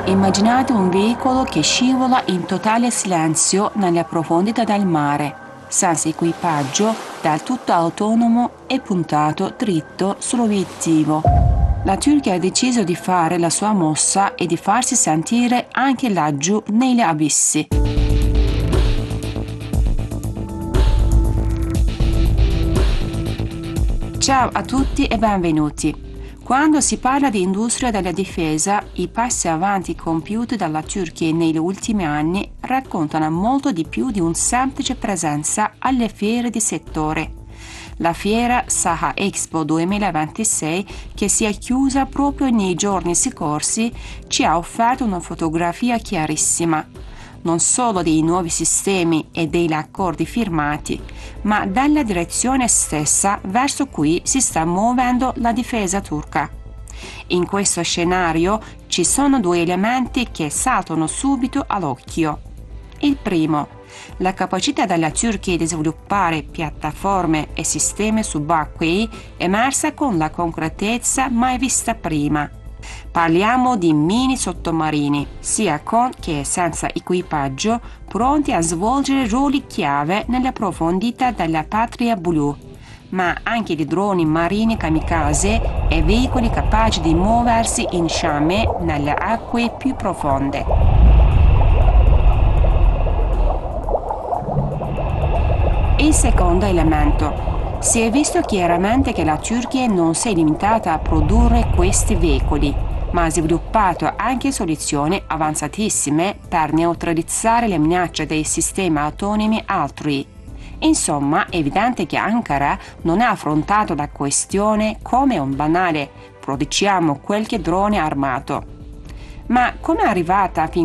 Immaginate un veicolo che scivola in totale silenzio nelle profondità del mare, senza equipaggio, del tutto autonomo e puntato dritto sull'obiettivo. La Turchia ha deciso di fare la sua mossa e di farsi sentire anche laggiù negli abissi. Ciao a tutti e benvenuti. Quando si parla di industria della difesa, i passi avanti compiuti dalla Turchia negli ultimi anni raccontano molto di più di una semplice presenza alle fiere di settore. La fiera Saha Expo 2026, che si è chiusa proprio nei giorni scorsi, ci ha offerto una fotografia chiarissima, non solo dei nuovi sistemi e degli accordi firmati, ma della direzione stessa verso cui si sta muovendo la difesa turca. In questo scenario ci sono due elementi che saltano subito all'occhio. Il primo, la capacità della Turchia di sviluppare piattaforme e sistemi subacquei emersa con la concretezza mai vista prima. Parliamo di mini sottomarini, sia con che senza equipaggio, pronti a svolgere ruoli chiave nelle profondità della patria blu, ma anche di droni marini kamikaze e veicoli capaci di muoversi in sciame nelle acque più profonde. Il secondo elemento. Si è visto chiaramente che la Turchia non si è limitata a produrre questi veicoli, ma ha sviluppato anche soluzioni avanzatissime per neutralizzare le minacce dei sistemi autonomi altrui. Insomma, è evidente che Ankara non ha affrontato la questione come un banale «produciamo qualche drone armato». Ma come è arrivata fin